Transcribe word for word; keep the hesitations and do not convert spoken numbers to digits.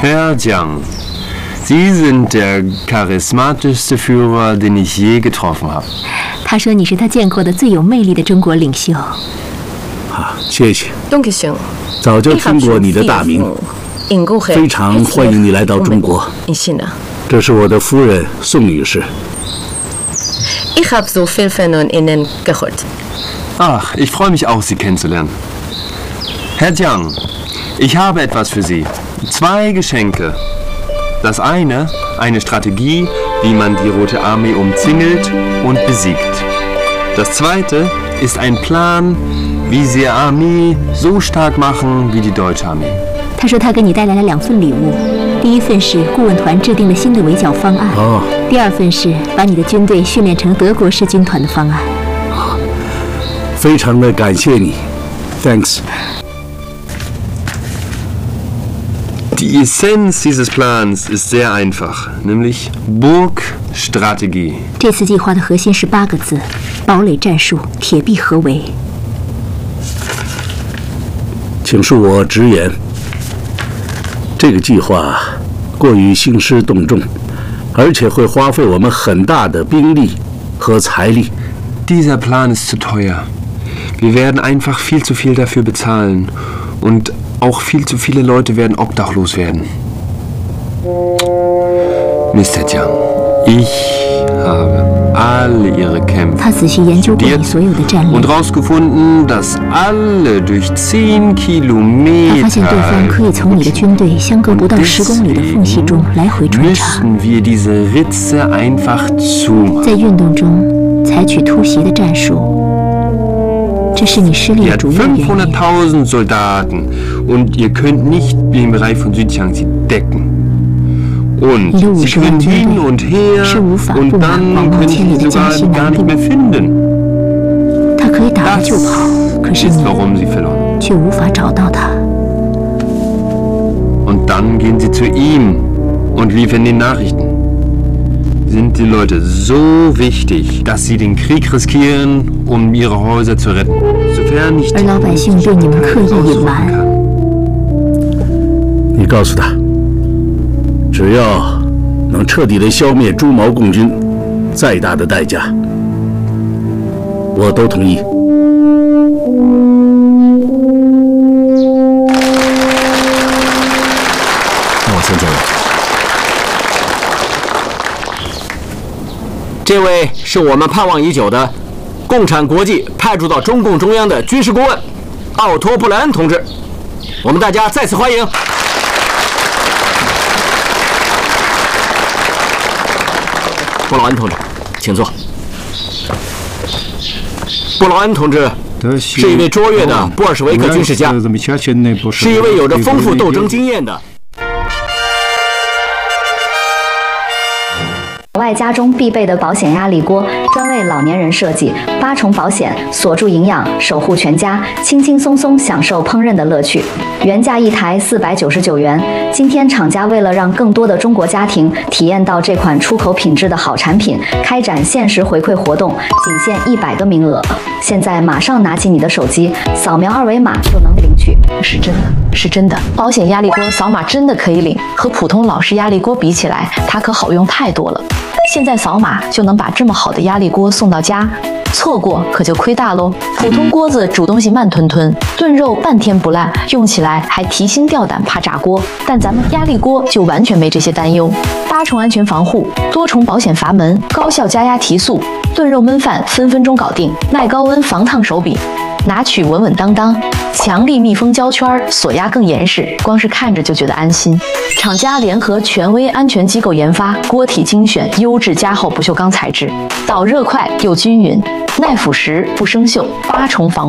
Herr Jiang, Sie sind der charismatischste Führer, den ich je getroffen habe. 他说你是他见过的最有魅力的中国领袖。 好，谢谢。 Dankeschön. 早就听过你的大名，非常欢迎你来到中国。这是我的夫人宋女士。 Ich habe so viel von Ihnen gehört. Ach, ich freue mich auch, Sie kennenzulernen. Herr Jiang, ich habe etwas für Sie. Zwei Geschenke. Das eine, eine Strategie, wie man die Rote Armee umzingelt und besiegt. Das zweite ist ein Plan, wie Sie die Armee so stark machen wie die deutsche Armee. 他说他给你带来了两份礼物，第一份是顾问团制定的新的围剿方案，哦，第二份是把你的军队训练成德国式军团的方案。 非常的感谢你 ，Thanks。 Die Essenz dieses Plans ist sehr einfach, nämlich Burgstrategie. 这次计划的核心是八个字：堡垒战术，铁壁合围。 请恕我直言，这个计划过于兴师动众，而且会花费我们很大的兵力和财力。 Dieser Plan ist zu teuer. Wir werden einfach viel zu viel dafür bezahlen und auch viel zu viele Leute werden obdachlos werden. Mister Jiang, ich habe alle Ihre Kämpfe studiert und herausgefunden, dass alle durch zehn Kilometer müssen wir diese Ritze einfach zumachen. 在运动中采取突袭的战术。 这是你失利的主要原因。 fünfhunderttausend Soldaten und ihr könnt nicht den Bereich von Südjiangxi decken. Und sie können hin und her und dann können sie sogar gar nicht mehr finden. Das ist, warum sie verloren. Und dann gehen sie zu ihm und liefern die Nachrichten. Sind die Leute so wichtig, dass sie den Krieg riskieren, um ihre Häuser zu retten? Sofern nicht die ausrufen kann. 你告诉他，只要能彻底的消灭朱毛共军，再大的代价，我都同意。那我先走了。 这位是我们盼望已久的共产国际派驻到中共中央的军事顾问奥托·布莱恩同志，我们大家再次欢迎。布劳恩同志，请坐。布劳恩同志是一位卓越的布尔什维克军事家，是一位有着丰富斗争经验的。 外家中必备的保险压力锅，专为老年人设计，八重保险，锁住营养，守护全家，轻轻松松享受烹饪的乐趣。原价一台四百九十九元，今天厂家为了让更多的中国家庭体验到这款出口品质的好产品，开展限时回馈活动，仅限一百个名额。现在马上拿起你的手机，扫描二维码就能领取。 是真的，是真的，保险压力锅扫码真的可以领，和普通老式压力锅比起来，它可好用太多了。 现在扫码就能把这么好的压力锅送到家，错过可就亏大喽。普通锅子煮东西慢吞吞，炖肉半天不烂，用起来还提心吊胆，怕炸锅。但咱们压力锅就完全没这些担忧，八重安全防护，多重保险阀门，高效加压提速，炖肉焖饭分分钟搞定，耐高温防烫手柄。 拿取稳稳当当，强力密封胶圈，锁压更严实，光是看着就觉得安心。厂家联合权威安全机构研发，锅体精选优质加厚不锈钢材质，导热快又均匀，耐腐蚀不生锈，八重防。